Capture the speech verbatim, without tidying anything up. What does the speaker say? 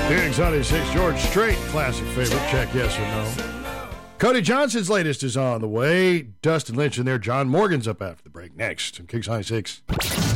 Kings ninety-six, George Strait, classic favorite. Check yes or no. Cody Johnson's latest is on the way. Dustin Lynch in there. John Morgan's up after the break. Next on Kings ninety-six.